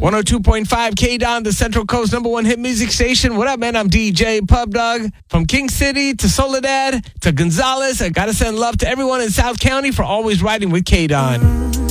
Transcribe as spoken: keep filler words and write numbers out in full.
one oh two point five K-Don, the Central Coast number one hit music station. What up, man? I'm D J Pub Dog. From King City to Soledad to Gonzales, I gotta send love to everyone in South County for always riding with K-Don.